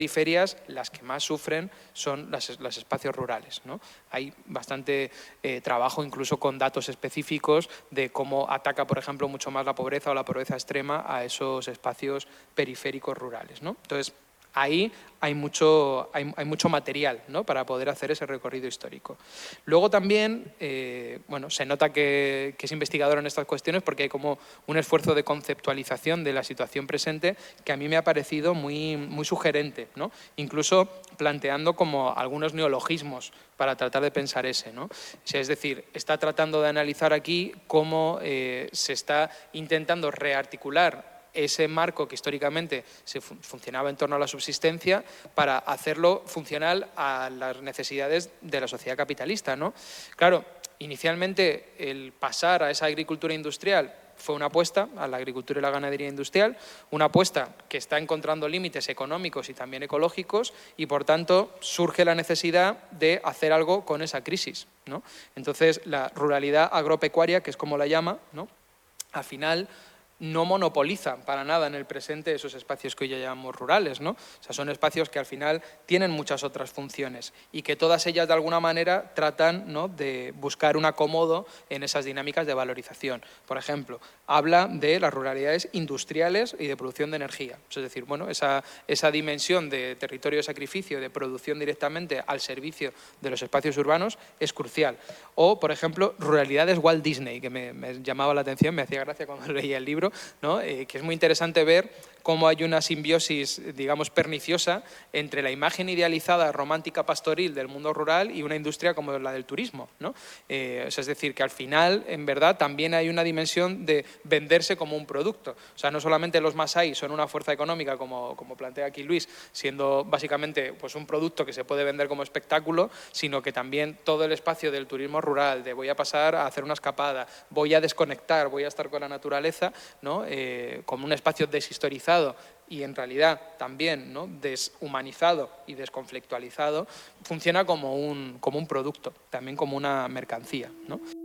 periferias, las que más sufren son los espacios rurales, ¿no? Hay bastante trabajo incluso con datos específicos de cómo ataca, por ejemplo, mucho más la pobreza o la pobreza extrema a esos espacios periféricos rurales, ¿no? Entonces, ahí hay mucho material, ¿no?, para poder hacer ese recorrido histórico. Luego también, bueno, se nota que es investigador en estas cuestiones porque hay como un esfuerzo de conceptualización de la situación presente que a mí me ha parecido muy sugerente, ¿no? Incluso planteando como algunos neologismos para tratar de pensar ese, ¿no? O sea, es decir, está tratando de analizar aquí cómo se está intentando rearticular ese marco que históricamente funcionaba en torno a la subsistencia para hacerlo funcional a las necesidades de la sociedad capitalista, ¿no? Claro, inicialmente el pasar a esa agricultura industrial fue una apuesta a la agricultura y la ganadería industrial, una apuesta que está encontrando límites económicos y también ecológicos y, por tanto, surge la necesidad de hacer algo con esa crisis, ¿no? Entonces, la ruralidad agropecuaria, que es como la llama, ¿no?, al final no monopoliza para nada en el presente esos espacios que hoy ya llamamos rurales, ¿no? O sea, son espacios que al final tienen muchas otras funciones y que todas ellas de alguna manera tratan, ¿no?, de buscar un acomodo en esas dinámicas de valorización. Por ejemplo, habla de las ruralidades industriales y de producción de energía. Es decir, bueno, esa dimensión de territorio de sacrificio, de producción directamente al servicio de los espacios urbanos es crucial. O, por ejemplo, ruralidades Walt Disney, que me llamaba la atención, me hacía gracia cuando leía el libro, ¿no? Que es muy interesante ver cómo hay una simbiosis, digamos, perniciosa entre la imagen idealizada, romántica, pastoril del mundo rural y una industria como la del turismo, ¿no? Es decir, que al final, en verdad, también hay una dimensión de venderse como un producto. O sea, no solamente los masái son una fuerza económica, como plantea aquí Luis, siendo básicamente pues, un producto que se puede vender como espectáculo, sino que también todo el espacio del turismo rural, de voy a pasar a hacer una escapada, voy a desconectar, voy a estar con la naturaleza, ¿no?, como un espacio deshistorizado y en realidad también, ¿no?, deshumanizado y desconflictualizado, funciona como un producto, también como una mercancía, ¿no?